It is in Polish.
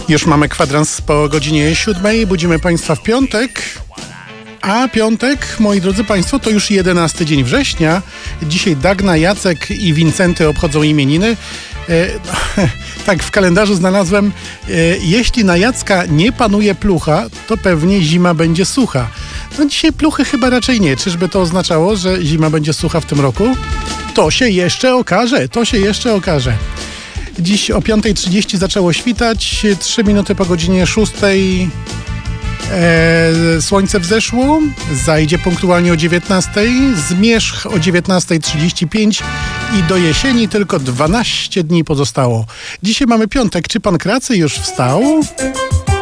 Już mamy kwadrans po godzinie 7. Budzimy Państwa w piątek. A piątek, moi drodzy Państwo, to już 11 dzień września. Dzisiaj Dagna, Jacek i Wincenty obchodzą imieniny. Tak w kalendarzu znalazłem, jeśli na Jacka nie panuje plucha, to pewnie zima będzie sucha. No dzisiaj pluchy chyba raczej nie. Czyżby to oznaczało, że zima będzie sucha w tym roku? To się jeszcze okaże. Dziś o 5:30 zaczęło świtać, 3 minuty po godzinie 6. Słońce wzeszło, zajdzie punktualnie o 19:00, zmierzch o 19:35 i do jesieni tylko 12 dni pozostało. Dzisiaj mamy piątek. Czy pan Kracy już wstał?